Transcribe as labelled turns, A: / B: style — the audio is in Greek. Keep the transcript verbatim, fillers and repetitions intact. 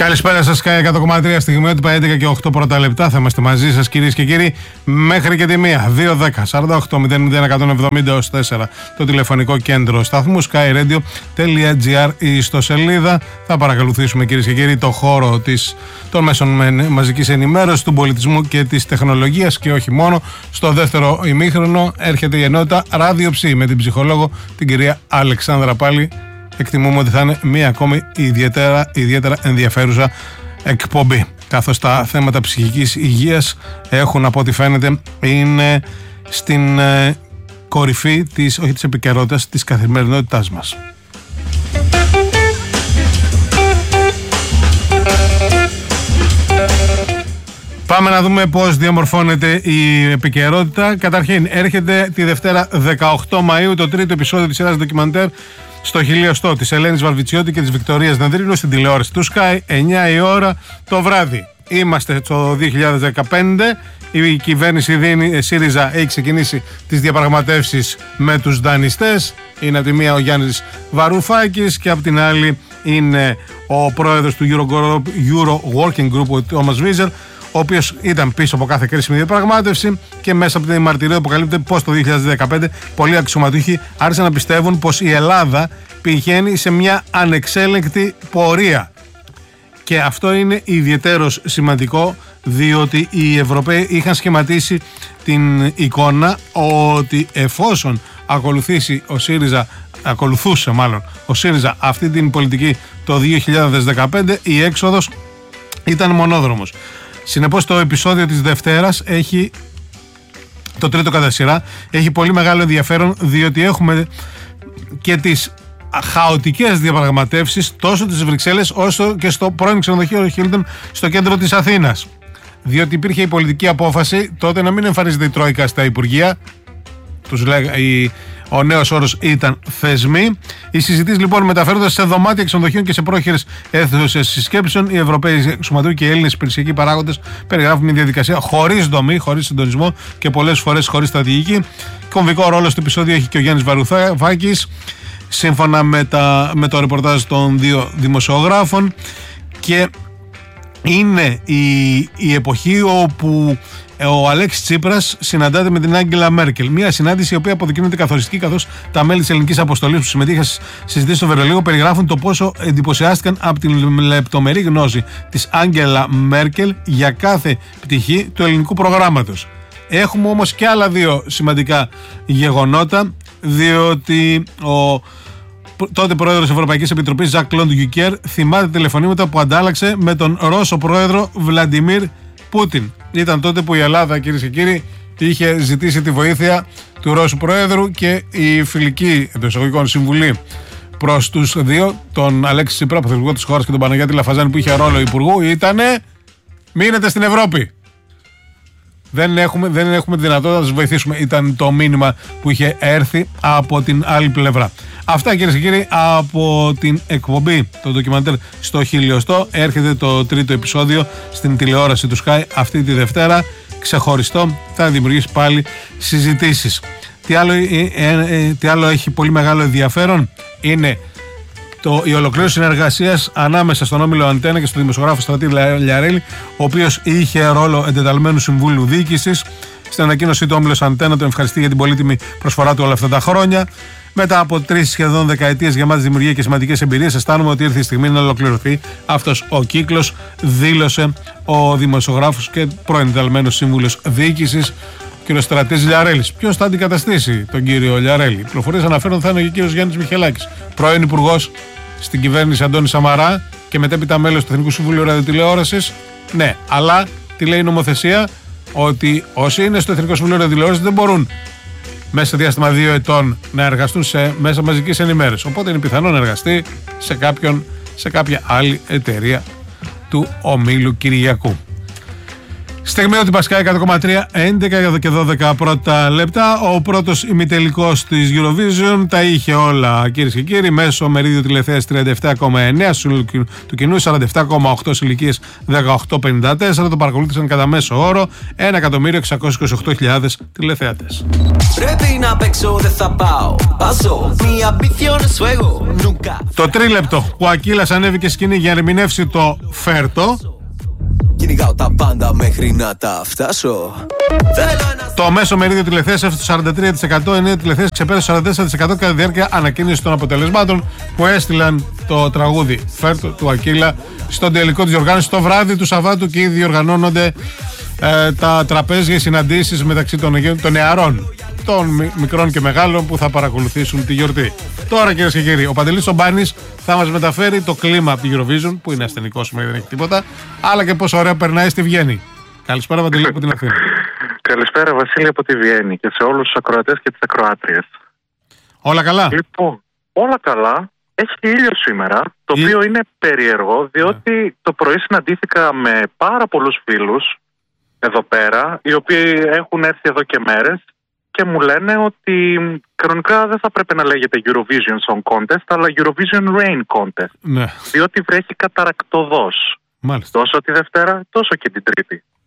A: Καλησπέρα σας, εκατό κόμμα τρία στιγμιότυπα, έντεκα και οκτώ πρώτα λεπτά. Θα είμαστε μαζί σας, κυρίες και κύριοι, μέχρι και τη μία. δύο δέκα σαράντα οκτώ μηδέν μηδέν εκατόν εβδομήντα έως τέσσερα το τηλεφωνικό κέντρο σταθμού skyradio.gr η ιστοσελίδα. Θα παρακολουθήσουμε, κυρίες και κύριοι, το χώρο της, των μέσων μαζικής ενημέρωσης, του πολιτισμού και της τεχνολογίας και όχι μόνο. Στο δεύτερο ημίχρονο έρχεται η ενότητα ράδιοψη με την ψυχολόγο, την κυρία Αλεξάνδρα Πάλι. Εκτιμούμε ότι θα είναι μία ακόμη ιδιαίτερα, ιδιαίτερα ενδιαφέρουσα εκπομπή, καθώς τα θέματα ψυχικής υγείας έχουν, από ό,τι φαίνεται, είναι στην ε, κορυφή της, όχι της επικαιρότητας, της καθημερινότητάς μας. Πάμε να δούμε πώς διαμορφώνεται η επικαιρότητα. Καταρχήν, έρχεται τη Δευτέρα δεκαοκτώ Μαΐου το τρίτο επεισόδιο της σειράς ντοκιμαντέρ στο χιλιοστό της Ελένης Βαρβιτσιώτη και της Βικτωρίας Δανδρίνου στην τηλεόραση του Sky, εννιά η ώρα το βράδυ. Είμαστε στο δύο χιλιάδες δεκαπέντε, η κυβέρνηση δίνει, ΣΥΡΙΖΑ έχει ξεκινήσει τις διαπραγματεύσεις με τους δανειστές. Είναι από τη μία ο Γιάννης Βαρουφάκης και από την άλλη είναι ο πρόεδρος του Euro, Euro Working Group, ο Τόμας Βίζερ, ο οποίος ήταν πίσω από κάθε κρίσιμη διαπραγμάτευση, και μέσα από την μαρτυρία αποκαλύπτεται πως το δύο χιλιάδες δεκαπέντε πολλοί αξιωματούχοι άρχισαν να πιστεύουν πως η Ελλάδα πηγαίνει σε μια ανεξέλεγκτη πορεία. Και αυτό είναι ιδιαιτέρως σημαντικό, διότι οι Ευρωπαίοι είχαν σχηματίσει την εικόνα ότι εφόσον ακολουθήσει ο ΣΥΡΙΖΑ, ακολουθούσε μάλλον ο ΣΥΡΙΖΑ αυτή την πολιτική το δύο χιλιάδες δεκαπέντε, η έξοδος ήταν μονόδρομος. Συνεπώς το επεισόδιο της Δευτέρας έχει, το τρίτο κατά σειρά, έχει πολύ μεγάλο ενδιαφέρον, διότι έχουμε και τις χαοτικές διαπραγματεύσεις τόσο της Βρυξέλλες όσο και στο πρώην ξενοδοχείο Χίλτον στο κέντρο της Αθήνας. Διότι υπήρχε η πολιτική απόφαση τότε να μην εμφανίζεται η Τρόικα στα Υπουργεία, τους λέγα, η, ο νέος όρος ήταν θεσμοί. Οι συζητήσεις λοιπόν μεταφέρονται σε δωμάτια ξενοδοχείων και σε πρόχειρες αίθουσες συσκέψεων. Οι Ευρωπαίοι αξιωματούχοι και οι Έλληνες υπηρεσιακοί παράγοντες περιγράφουν μια διαδικασία χωρίς δομή, χωρίς συντονισμό και πολλές φορές χωρίς στρατηγική. Κομβικό ρόλο στο επεισόδιο έχει και ο Γιάννης Βαρουφάκης, σύμφωνα με, τα, με το ρεπορτάζ των δύο δημοσιογράφων, και είναι η, η εποχή όπου ο Αλέξης Τσίπρας συναντάται με την Άγγελα Μέρκελ. Μια συνάντηση η οποία αποδεικνύεται καθοριστική, καθώς τα μέλη της ελληνικής αποστολής που συμμετείχαν στις συζητήσεις στο Βερολίνο περιγράφουν το πόσο εντυπωσιάστηκαν από την λεπτομερή γνώση της Άγγελα Μέρκελ για κάθε πτυχή του ελληνικού προγράμματος. Έχουμε όμως και άλλα δύο σημαντικά γεγονότα, διότι ο τότε πρόεδρος της Ευρωπαϊκής Επιτροπής, Ζακ Κλοντ Γιουνκέρ, θυμάται τηλεφωνήματα που αντάλλαξε με τον Ρώσο πρόεδρο Βλαντιμίρ Πούτιν. Ήταν τότε που η Ελλάδα, κυρίες και κύριοι, είχε ζητήσει τη βοήθεια του Ρώσου πρόεδρου, και η φιλική εντός εισαγωγικών συμβουλή προς τους δύο, τον Αλέξη Τσίπρα, πρωθυπουργό της χώρας, και τον Παναγιώτη Λαφαζάνη, που είχε ρόλο υπουργού, ήτανε μείνετε στην Ευρώπη. Δεν έχουμε, δεν έχουμε τη δυνατότητα να σας βοηθήσουμε. Ήταν το μήνυμα που είχε έρθει από την άλλη πλευρά. Αυτά, κυρίες και κύριοι, από την εκπομπή, το ντοκιμαντέρ στο χιλιοστό. Έρχεται το τρίτο επεισόδιο στην τηλεόραση του Sky αυτή τη Δευτέρα. Ξεχωριστό, θα δημιουργήσει πάλι συζητήσεις. Τι άλλο, ε, ε, ε, τι άλλο έχει πολύ μεγάλο ενδιαφέρον είναι το, η ολοκλήρωση συνεργασίας ανάμεσα στον Όμιλο Αντένα και στον δημοσιογράφο Στρατή Λιαρέλη, ο οποίος είχε ρόλο εντεταλμένου συμβούλου διοίκησης. Στην ανακοίνωσή του, ο Όμιλος Αντένα τον ευχαριστεί για την πολύτιμη προσφορά του όλα αυτά τα χρόνια. Μετά από τρεις σχεδόν δεκαετίες γεμάτης δημιουργία και σημαντικές εμπειρίες, αισθάνομαι ότι ήρθε η στιγμή να ολοκληρωθεί αυτός ο κύκλος, δήλωσε ο δημοσιογράφος και πρώην εντεταλμένος σύμβουλος διοίκησης, κ. Στρατής Λιαρέλης. Ποιος θα αντικαταστήσει τον κύριο Λιαρέλη? Οι πληροφορίες αναφέρουν ότι θα είναι και ο κ. Γιάννης Μιχελάκης, πρώην υπουργός στην κυβέρνηση Αντώνη Σαμαρά και μετέπειτα μέλος του Εθνικού Συμβουλίου Ραδιοτηλεόρασης. Ναι, αλλά τι λέει η νομοθεσία? Ότι όσοι είναι στο Εθνικό Συμβουλίο Ραδιοτηλεόρασης δεν μπορούν μέσα σε διάστημα δύο ετών να εργαστούν σε μέσα μαζικής ενημέρωσης. Οπότε είναι πιθανό να εργαστεί σε, κάποιον, σε κάποια άλλη εταιρεία του ομίλου Κυριακού. Στιγμή ότι Πασκά εκατό κόμμα τρία, έντεκα και δώδεκα πρώτα λεπτά. Ο πρώτος ημιτελικός της Eurovision τα είχε όλα, κυρίες και κύριοι. Μέσο μερίδιο τηλεθέασης τριάντα επτά κόμμα εννέα του κοινού, σαράντα επτά κόμμα οκτώ σε ηλικίες δεκαοκτώ πενήντα τέσσερα. Το παρακολούθησαν κατά μέσο όρο ένα εκατομμύριο εξακόσιες είκοσι οκτώ χιλιάδες τηλεθεατές. Το τρίλεπτο που ο Ακύλας ανέβηκε σκηνή για να ερμηνεύσει το Φέρτο.
B: Κυνηγάω τα πάντα μέχρι να τα φτάσω.
A: Το μέσο μερίδιο τηλεθέασης έφτασε στο σαράντα τρία τοις εκατό, ενώ η τηλεθέαση ξεπέρασε το σαράντα τέσσερα τοις εκατό κατά τη διάρκεια ανακοίνωση των αποτελεσμάτων που έστειλαν το τραγούδι Φέρτο του Ακύλα στον τελικό της διοργάνωσης. Το βράδυ του Σαββάτου και ήδη διοργανώνονται ε, τα τραπέζια, συναντήσεις μεταξύ των, των νεαρών, των μικρών και μεγάλων που θα παρακολουθήσουν τη γιορτή. Τώρα, κυρίες και κύριοι, ο Παντελής Ομπάνης θα μας μεταφέρει το κλίμα από τη Eurovision, που είναι ασθενικό σήμερα, δεν έχει τίποτα, αλλά και πόσο ωραία περνάει στη Βιέννη. Καλησπέρα, Παντελή, από την Αθήνα.
C: Καλησπέρα, Βασίλη, από τη Βιέννη και σε όλους τους ακροατές και τις ακροάτριες.
A: Όλα καλά.
C: Λοιπόν, όλα καλά. Έχει ήλιο σήμερα, το Ή... οποίο είναι περίεργο, διότι yeah. το πρωί συναντήθηκα με πάρα πολλούς φίλους εδώ πέρα, οι οποίοι έχουν έρθει εδώ και μέρες και μου λένε ότι κανονικά δεν θα πρέπει να λέγεται Eurovision Song Contest, αλλά Eurovision Rain Contest.
A: Ναι.
C: Διότι βρέχει καταρακτωδώς.
A: Μάλιστα.
C: Τόσο τη Δευτέρα, τόσο και την Τρίτη.